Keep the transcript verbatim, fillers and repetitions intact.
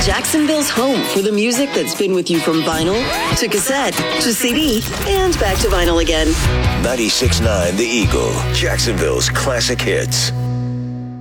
Jacksonville's home for the music that's been with you from vinyl to cassette to C D and back to vinyl again. ninety-six point nine The Eagle, Jacksonville's classic hits.